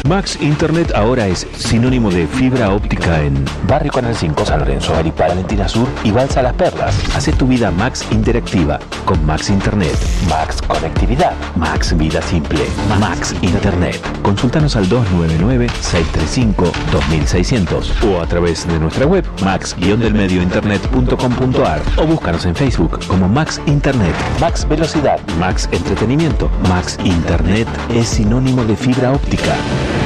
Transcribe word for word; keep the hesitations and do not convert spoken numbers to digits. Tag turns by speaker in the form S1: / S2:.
S1: Max Internet ahora es sinónimo de fibra óptica en Barrio Canal cinco, San Lorenzo, Aripá, Valentina Sur y Balsa Las Perlas. Hacé tu vida Max interactiva con Max Internet. Max Conectividad. Max Vida Simple. Max Internet. Consultanos al dos nueve nueve, seis tres cinco, dos mil seiscientos o a través de nuestra web max guion del medio internet punto com punto ar o búscanos en Facebook como Max Internet. Max Velocidad. Max Entretenimiento. Max Internet es sinónimo de fibra óptica.